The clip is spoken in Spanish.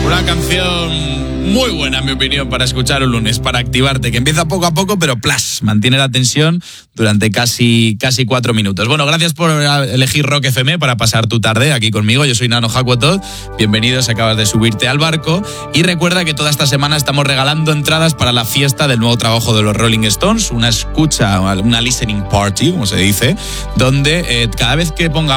Una canción muy buena, en mi opinión, para escuchar un lunes, para activarte, que empieza poco a poco, pero mantiene la tensión durante casi 4 minutos. Bueno, gracias por elegir Rock FM para pasar tu tarde aquí conmigo. Yo soy Nano Hakuotot. Bienvenidos, acabas de subirte al barco. Y recuerda que toda esta semana estamos regalando entradas para la fiesta del nuevo trabajo de los Rolling Stones, una listening party, como se dice, donde cada vez que pongamos